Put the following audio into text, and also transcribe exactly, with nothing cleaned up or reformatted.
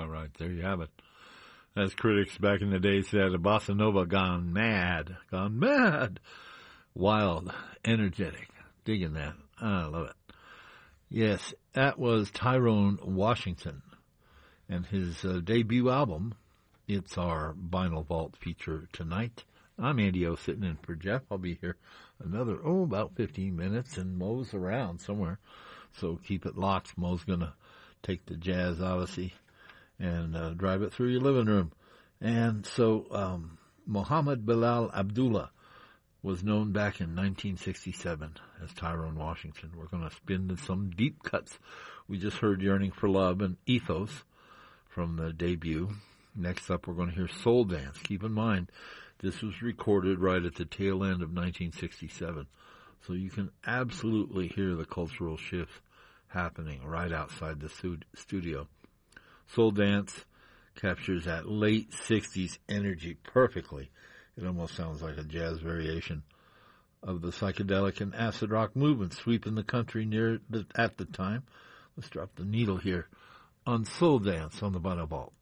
All right, there you have it. As critics back in the day said, a bossa nova gone mad, gone mad. Wild, energetic, digging that. I love it. Yes, that was Tyrone Washington and his uh, debut album. It's our Vinyl Vault feature tonight. I'm Andy O, sitting in for Jeff. I'll be here another, oh, about fifteen minutes, and Mo's around somewhere. So keep it locked. Mo's going to take the Jazz Odyssey and uh, drive it through your living room. And so um, Muhammad Bilal Abdullah was known back in nineteen sixty-seven as Tyrone Washington. We're going to spin to some deep cuts. We just heard Yearning for Love and Ethos from the debut. Next up, we're going to hear Soul Dance. Keep in mind, this was recorded right at the tail end of nineteen sixty-seven. So you can absolutely hear the cultural shift happening right outside the studio. Soul Dance captures that late sixties energy perfectly. It almost sounds like a jazz variation of the psychedelic and acid rock movement sweeping the country near the, at the time. Let's drop the needle here on Soul Dance on the Vinyl Vault.